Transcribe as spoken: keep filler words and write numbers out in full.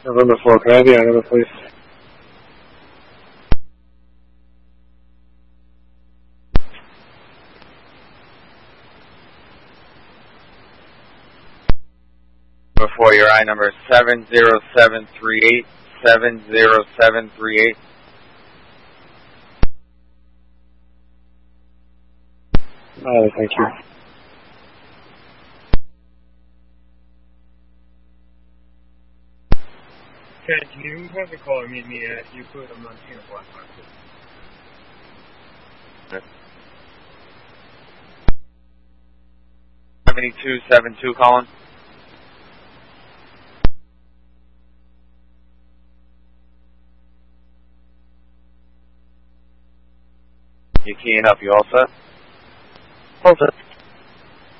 November four, can I have the I number, please? Before your I number seven zero seven three eight, seven zero seven three eight. Oh, thank you. Ted, can you have the caller meet me at Euclid? I'm not seeing a black mark. seventy-two seventy-two, Colin. You keying up, you all set? All set.